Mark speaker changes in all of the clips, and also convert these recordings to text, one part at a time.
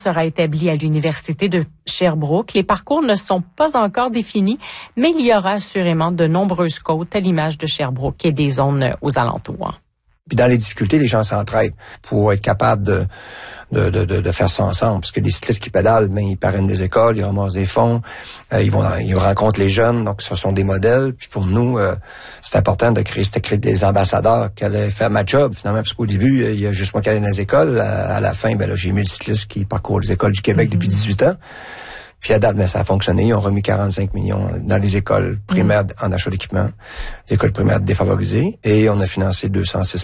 Speaker 1: sera établi à l'Université de Sherbrooke. Les parcours ne sont pas encore définis, mais il y aura assurément de nombreuses côtes à l'image de Sherbrooke et des zones aux alentours.
Speaker 2: Puis dans les difficultés, les gens s'entraident pour être capables de faire ça ensemble. Parce que les cyclistes qui pédalent, ils parrainent des écoles, ils ramassent des fonds, ils rencontrent les jeunes, donc ce sont des modèles. Puis pour nous, c'est important de créer des ambassadeurs qui allaient faire ma job, finalement, parce qu'au début, il y a juste moi qui allais dans les écoles. À la fin, j'ai 1000 cyclistes qui parcourent les écoles du Québec depuis 18 ans. Puis à date, ça a fonctionné. Ils ont remis 45 millions dans les écoles primaires en achat d'équipement, les écoles primaires défavorisées. Et on a financé 266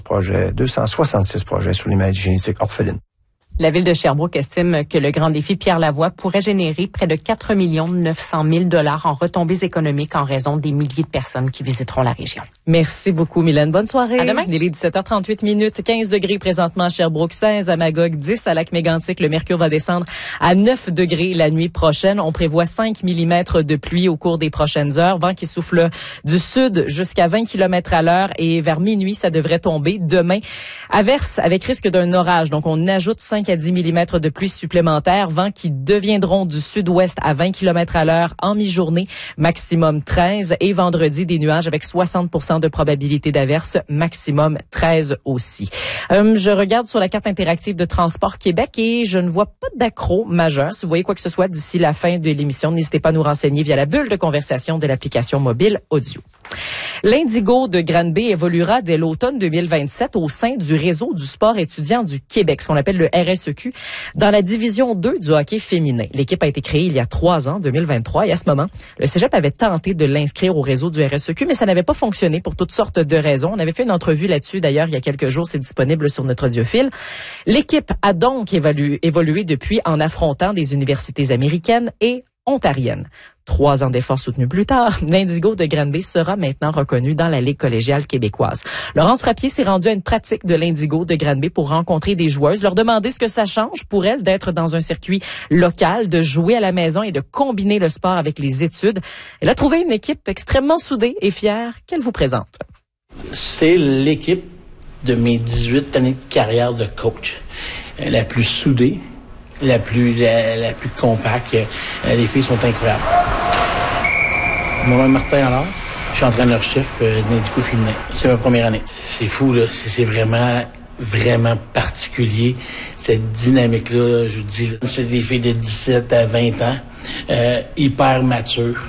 Speaker 2: projets sur les maladies génétiques orphelines.
Speaker 1: La ville de Sherbrooke estime que le grand défi Pierre Lavoie pourrait générer près de 4 900 000 $ en retombées économiques en raison des milliers de personnes qui visiteront la région.
Speaker 3: Merci beaucoup, Mylène. Bonne soirée.
Speaker 1: À demain.
Speaker 3: Il est 17h38, 15 degrés présentement à Sherbrooke, 16 à Magog, 10 à Lac-Mégantic. Le mercure va descendre à 9 degrés la nuit prochaine. On prévoit 5 mm de pluie au cours des prochaines heures. Vent qui souffle du sud jusqu'à 20 km à l'heure et vers minuit, ça devrait tomber. Demain, averse avec risque d'un orage. Donc, on ajoute 5 à 10 mm de pluie supplémentaires, vents qui deviendront du sud-ouest à 20 km à l'heure en mi-journée, maximum 13. Et vendredi, des nuages avec 60% de probabilité d'averse, maximum 13 aussi. Je regarde sur la carte interactive de Transport Québec et je ne vois pas d'accro majeur. Si vous voyez quoi que ce soit d'ici la fin de l'émission, n'hésitez pas à nous renseigner via la bulle de conversation de l'application mobile audio. L'Indigo de Granby évoluera dès l'automne 2027 au sein du réseau du sport étudiant du Québec, ce qu'on appelle le RSEQ, dans la division 2 du hockey féminin. L'équipe a été créée il y a 3 ans, 2023, et à ce moment, le Cégep avait tenté de l'inscrire au réseau du RSEQ, mais ça n'avait pas fonctionné pour toutes sortes de raisons. On avait fait une entrevue là-dessus, d'ailleurs, il y a quelques jours, c'est disponible sur notre audiophile. L'équipe a donc évolué depuis en affrontant des universités américaines et ontariennes. 3 ans d'efforts soutenus plus tard, l'Indigo de Granby sera maintenant reconnu dans la Ligue collégiale québécoise. Laurence Frappier s'est rendue à une pratique de l'Indigo de Granby pour rencontrer des joueuses, leur demander ce que ça change pour elles d'être dans un circuit local, de jouer à la maison et de combiner le sport avec les études. Elle a trouvé une équipe extrêmement soudée et fière qu'elle vous présente.
Speaker 4: C'est l'équipe de mes 18 années de carrière de coach, la plus soudée, la plus compacte. Les filles sont incroyables. Moi, Martin, alors, je suis entraîneur-chef d'Indigo féminin. C'est ma première année. C'est fou, là. C'est vraiment, vraiment particulier, cette dynamique-là, je vous dis. Là. C'est des filles de 17 à 20 ans, hyper matures,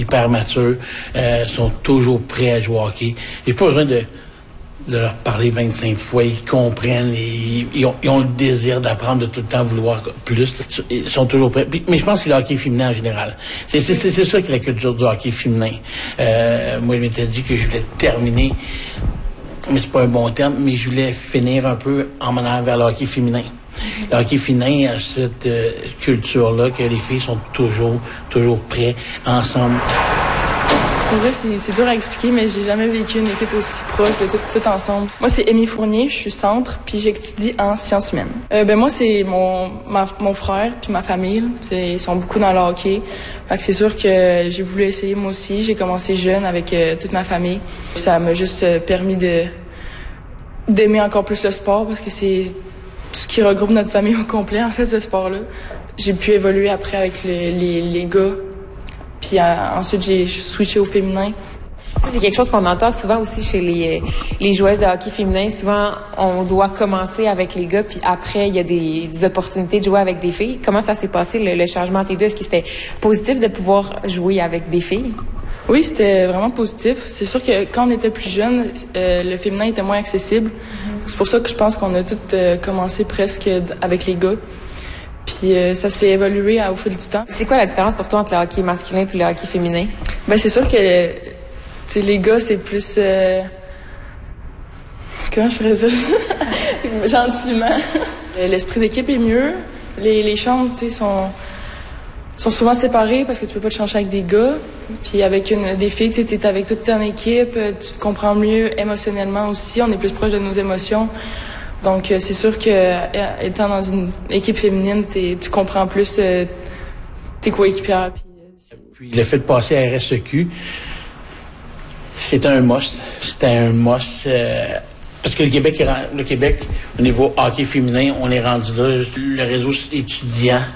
Speaker 4: sont toujours prêts à jouer au hockey. J'ai pas besoin de leur parler 25 fois, ils comprennent, ils ont le désir d'apprendre, de tout le temps vouloir plus. Ils sont toujours prêts. Mais je pense que c'est le hockey féminin en général. C'est ça qui est la culture du hockey féminin. Moi, je m'étais dit que je voulais terminer, mais c'est pas un bon terme, mais je voulais finir un peu en menant vers le hockey féminin. Le hockey féminin a cette culture-là que les filles sont toujours prêts ensemble.
Speaker 5: En vrai, c'est dur à expliquer, mais j'ai jamais vécu une équipe aussi proche de tout ensemble. Moi, c'est Amy Fournier, je suis centre, puis j'étudie en sciences humaines. Moi, c'est mon frère puis ma famille. Ils sont beaucoup dans le hockey. Fait que c'est sûr que j'ai voulu essayer moi aussi. J'ai commencé jeune avec toute ma famille. Ça m'a juste permis d'aimer encore plus le sport parce que c'est tout ce qui regroupe notre famille au complet, en fait, ce sport-là. J'ai pu évoluer après avec les gars. Puis ensuite, j'ai switché au féminin.
Speaker 6: C'est quelque chose qu'on entend souvent aussi chez les joueuses de hockey féminin. Souvent, on doit commencer avec les gars, puis après, il y a des opportunités de jouer avec des filles. Comment ça s'est passé, le changement entre les deux? Est-ce que c'était positif de pouvoir jouer avec des filles?
Speaker 5: Oui, c'était vraiment positif. C'est sûr que quand on était plus jeune, le féminin était moins accessible. C'est pour ça que je pense qu'on a toutes commencé presque avec les gars. Puis ça s'est évolué au fil du temps.
Speaker 6: C'est quoi la différence pour toi entre le hockey masculin et le hockey féminin?
Speaker 5: Ben c'est sûr que les gars, c'est plus... Comment je ferais ça? Gentiment. L'esprit d'équipe est mieux. Les chambres, sont souvent séparées parce que tu peux pas te changer avec des gars. Puis avec des filles, tu es avec toute ton équipe, tu te comprends mieux émotionnellement aussi. On est plus proche de nos émotions. Donc, c'est sûr que étant dans une équipe féminine, tu comprends plus tes coéquipières.
Speaker 4: Puis le fait de passer à RSEQ, c'était un must. C'était un must Parce que le Québec, au niveau hockey féminin, on est rendu là. Le réseau étudiant